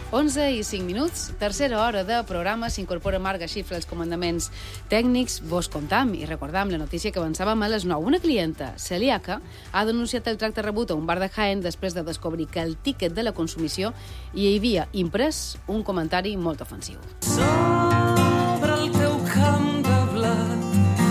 11:05, tercera hora de programa, s'incorpora Marga Xifra als comandaments tècnics. Vos contam i recordam la notícia que avançàvem a les 9. Una clienta celíaca ha denunciat el tracte rebut a un bar de Jaén després de descobrir que al tíquet de la consumició hi havia imprès un comentari molt ofensiu. Sobre el teu camp de blat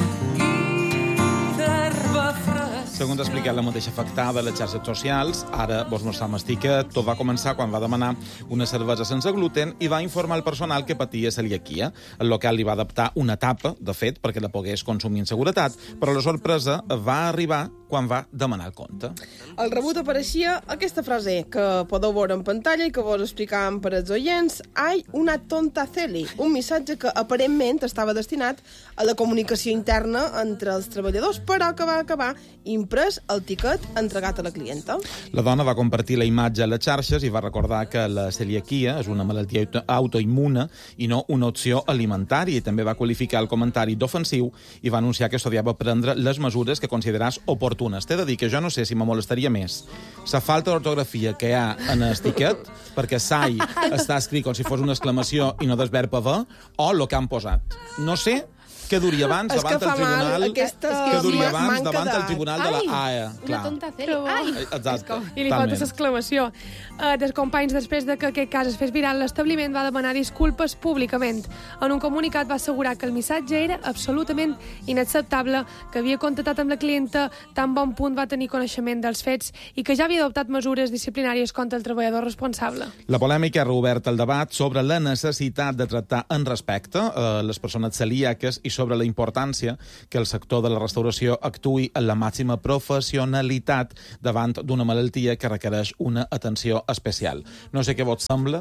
i d'herba fresca. Segons ha explicat la mateixa afectada a les xarxes socials, ara vos mostrem el tiquet. Tot va començar quan va demanar una cervesa sense gluten i va informar el personal que patia celiaquia. El local li va adaptar una tapa, de fet, perquè la pogués consumir en seguretat, però la sorpresa va arribar quan va demanar el compte. Al rebut apareixia aquesta frase que podeu veure en pantalla i que vos explicàvem per als oients. Hay una tonta celi, un missatge que aparentment estava destinat a la comunicació interna entre els treballadors, però que va acabar imprès el tiquet entregat a la clienta. La dona va compartir la imatge a les xarxes i va recordar que la celiaquia és una malaltia autoimmune i no una opció alimentària, i també va qualificar el comentari d'ofensiu i va anunciar que estudiava prendre les mesures que consideràs oportunes. T'he de dir que jo no sé si me molestaria més la falta d'ortografia que hi ha en el tiquet, perquè sai està escrit com si fos una exclamació i no del verb haver, o el que han posat. No sé què duria abans davant el tribunal, què duria abans davant el tribunal de la AE. Una tonta celi. Ai! Exacte. I li falta l'exclamació. Dels companys, després de que aquest cas es fes viral, l'establiment va demanar disculpes públicament. En un comunicat va assegurar que el missatge era absolutament inacceptable, que havia contactat amb la clienta tan bon punt va tenir coneixement dels fets i que ja havia adoptat mesures disciplinàries contra el treballador responsable. La polèmica ha reobert el debat sobre la necessitat de tractar en respecte les persones celíaques i sobre la importància que el sector de la restauració actuï en la màxima professionalitat davant d'una malaltia que requereix una atenció especial. No sé què vos sembla.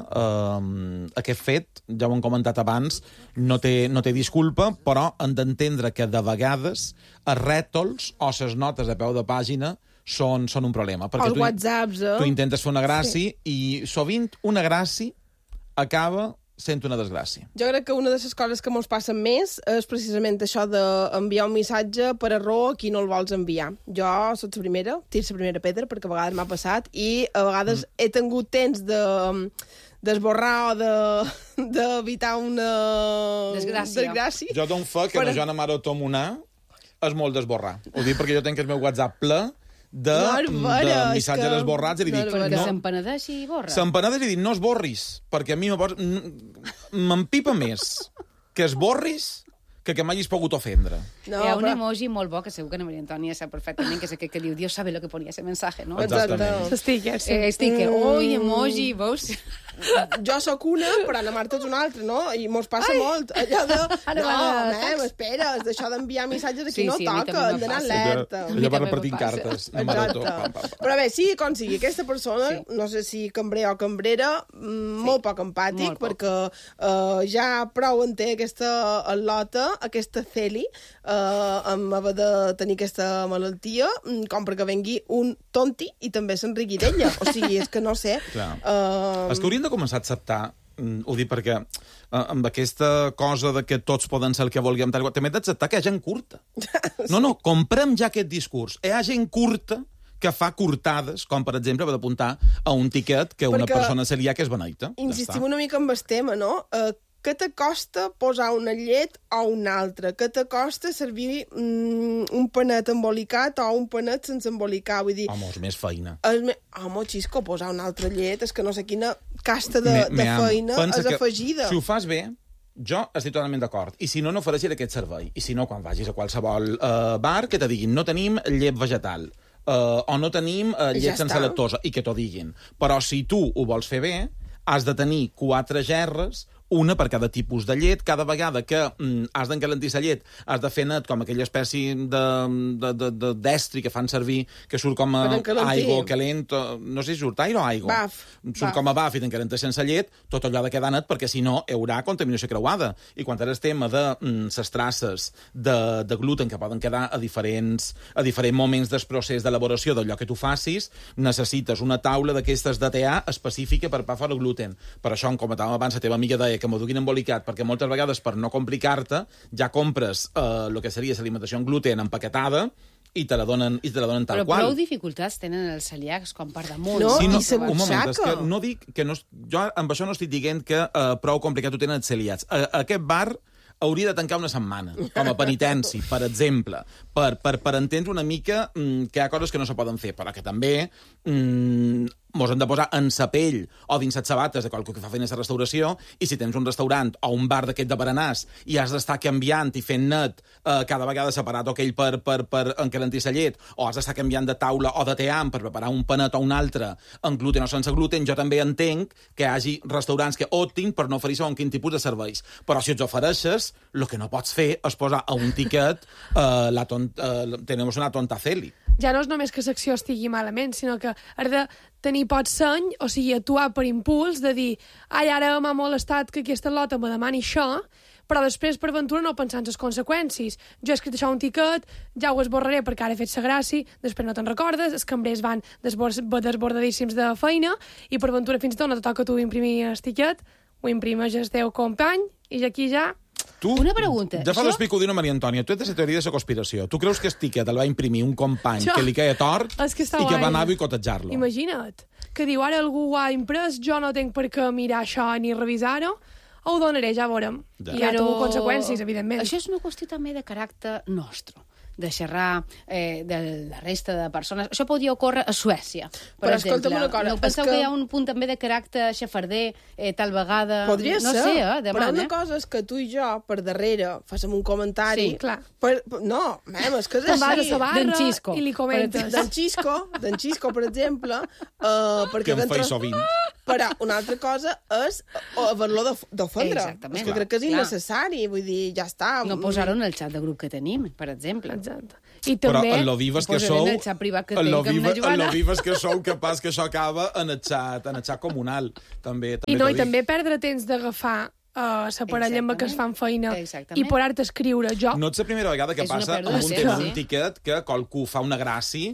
Aquest fet, ja ho hem comentat abans, no té disculpa, però hem d'entendre que de vegades els rètols o les notes a peu de pàgina són un problema. Perquè Els whatsapps, tu intentes fer una gràcia i sovint una gràcia acaba sent una desgràcia. Jo crec que una de les coses que ens passen més és precisament això d'enviar un missatge per error a qui no el vols enviar. Jo soc la primera, tiro la primera pedra, perquè a vegades m'ha passat, i a vegades he tingut temps d'esborrar o d'evitar una desgràcia. Jo dono fe que la Joana Maro Tomunar és molt d'esborrar. Ho dic perquè jo tenc el meu WhatsApp ple de missatges esborrats i li dic... Perquè s'empenedeix i borra. S'empenedeix i dic, no esborris, perquè a mi m'empipa més que esborris que m'hagis pogut ofendre. No, hi ha un emoji molt bo, que segur que la Maria Antònia sap perfectament, que és aquell que diu Dios sabe lo que ponía ese mensaje, no? Exactament. Sticker, sí. Sticker. Ui, emoji, veus? Jo sóc una, però la Marta és una altra, no? I mos passa molt. Allò de... espera, és d'això d'enviar missatges a qui no toca, hem d'anar alerta. Ella va repartint cartes. Però bé, sigui com sigui, aquesta persona, no sé si cambrer o cambrera, molt poc empàtic, perquè ja prou en té aquesta al·lota, aquesta celi, amb haver de tenir aquesta malaltia, com perquè vengui un tonti i també s'enriqui d'ella. O sigui, és que no sé. És que hauríem de començar a acceptar, ho dic perquè amb aquesta cosa de que tots poden ser el que vulguem, també hem d'acceptar que hi ha gent curta. No, comprem ja aquest discurs. Hi ha gent curta que fa curtades, com per exemple per apuntar a un tiquet que una persona celíaca és beneita. Insistim una mica amb el tema, no? Què t'acosta posar una llet o una altra? Què t'acosta servir un panet embolicat o un panet sense embolicar? Vull dir... Home, és més feina. Home, xisco, posar una altra llet, és que no sé quina casta de feina és afegida. Si ho fas bé, jo estic totalment d'acord. I si no, no ofereixis aquest servei. I si no, quan vagis a qualsevol bar, que te diguin no tenim llet vegetal o no tenim llet sense lactosa, i que t'ho diguin. Però si tu ho vols fer bé, has de tenir 4 gerres, una per cada tipus de llet. Cada vegada que has d'encalentir la llet has de fer net com aquella espècie d'estri que fan servir, que surt com a aigua calent, no sé si surt aire o aigua. Surt com a baf i t'encalentes sense llet, tot allò ha de quedar net, perquè si no hi haurà contaminació creuada. I quan és el tema de les traces de gluten que poden quedar a diferents moments del procés d'elaboració d'allò que tu facis, necessites una taula d'aquestes DTA específica per pa fora gluten. Per això, com comentàvem abans, la teva amiga deia que m'ho duguin embolicat, perquè moltes vegades, per no complicar-te, ja compres el que seria l'alimentació en gluten empaquetada i te la donen tal Però qual. prou dificultats tenen els celíacs com per damunt. No, Sí, i se un moment, és butxaca. que no dic que no, jo amb això no estic dient que prou complicat ho tenen els celiats. Aquest bar hauria de tancar una setmana, com a penitència, per exemple, per entendre una mica que hi ha coses que no se poden fer, però que també mos hem de posar en sa pell o dins les sabates de qualcú que fa feines de restauració, i si tens un restaurant o un bar d'aquest de berenars i has d'estar canviant i fent net cada vegada separat aquell per encalentir sa llet, o has d'estar canviant de taula o de team per preparar un panet o un altre amb gluten o sense gluten, jo també entenc que hi hagi restaurants que optin per no oferir segons quin tipus de serveis. Però si els ofereixes, el que no pots fer és posar a un tiquet tenemos una tonta celi. Ja no és només que l'acció estigui malament, sinó que has de tenir pot seny, o sigui, actuar per impuls, de dir, ai, ara m'ha molestat que aquesta lota me demani això, però després, per ventura, no pensar en les conseqüències. Jo he escrit això a un tiquet, ja ho esborraré perquè ara he fet sa gràcia, després no te'n recordes, els cambrers van desbordadíssims de feina, i per ventura fins i tot no te toca tu imprimir el tiquet, ho imprimeix el teu company, i aquí ja... Tu, Una pregunta. Ja fa Això- l'explico d'una Maria Antònia. Tu ets de la teoria de la conspiració. Tu creus que el tiquet el va imprimir un company Jo- que li queia tort És que està i que guai. va anar a boicotejar-lo? Imagina't, que diu, ara algú ho ha imprès, jo no tinc per què mirar això ni revisar-ho, ho donaré, ja veurem. Ja. I ja té conseqüències, evidentment. Això és una qüestió també de caràcter nostre, de xerrar de la resta de persones. Això podria ocórrer a Suècia, per Però exemple. escolta'm una cosa, No penseu és que que hi ha un punt també de caràcter xafarder tal vegada... Podria no ser, sé, però demana. una cosa és que tu i jo, per darrere, fàssim un comentari... Sí, clar. No, és que és Te'n vas a així. sa barra D'en Xisco. i li comentes. D'en Xisco, per exemple, perquè Que em dintre- feia sovint. Però una altra cosa és haver-lo d'ofendre. Exactament. És que crec que és Clar. innecessari, vull dir, ja està. No posar-ho en el xat de grup que tenim, per exemple. Exacte. I Però també... en lo vives que Posaré sou... en el xat privat que en lo tinc amb la vives- Joana. en lo vives que sou, capaç que això acaba en el xat comunal. També I t'ho dic. també perdre temps d'agafar la parella amb la que es fan feina Exactament. i parar-te a escriure. Jo, No ets la primera vegada que És una passa pèrdua amb de un temps, tema, sí. un tiquet, que qualcú fa una gràcia,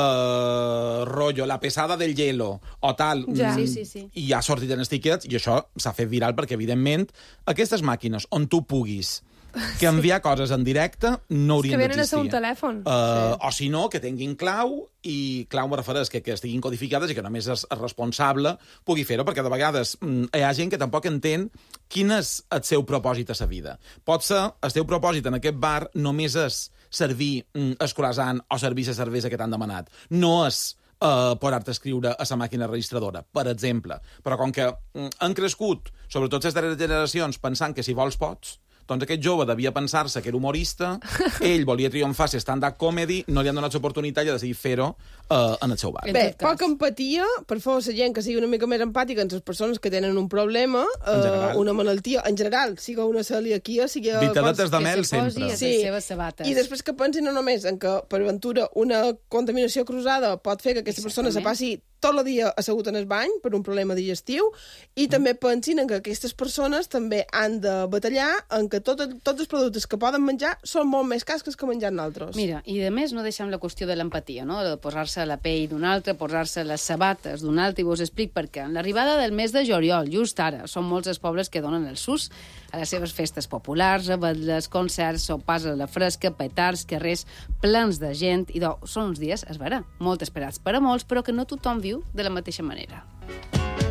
rotllo, la pesada del hielo, o tal, Ja. Sí. i ha sortit en els tiquets, i això s'ha fet viral perquè, evidentment, aquestes màquines on tu puguis canviar coses en directe no haurien venen a ser d'existir. un telèfon. O si no, que tinguin clau, i clau me refereix que estiguin codificades i que només el responsable pugui fer-ho, perquè de vegades hi ha gent que tampoc entén quin és el seu propòsit a la vida. Pot ser, el teu propòsit en aquest bar només és servir el croissant o servir la cervesa que t'han demanat. No és poder-te escriure a la màquina registradora, per exemple. Però com que han crescut, sobretot les darreres generacions, pensant que si vols pots, doncs aquest jove devia pensar-se que era humorista, ell volia triomfar si stand-up comedy, no li han donat l'oportunitat i ha decidit fer-ho en el seu bar. En Bé, tot cas. poca empatia, per favor, la gent que sigui una mica més empàtica amb les persones que tenen un problema, general. una malaltia, en general, siga una celiaquia, sigui... Vitaletes de Que mel se posi sempre. a les seves sabates. I després que pensin no només en que, per aventura, una contaminació cruzada pot fer que aquesta persona se passi tot el dia assegut en el bany per un problema digestiu, i també pensin en que aquestes persones també han de batallar en que tots els productes que poden menjar són molt més cars que els que menjar nosaltres. Mira, i de més no deixem la qüestió de l'empatia, no? De posar-se a la pell d'un altre, posar-se les sabates d'un altre, i vos explic per què. En l'arribada del mes de juliol, just ara, són molts els pobles que donen el sus a les seves festes populars, avetles, concerts, sopars a la fresca, petards, carrers plens de gent, i són uns dies, és vera, molt esperats per a molts, però que no tothom viu de la mateixa manera.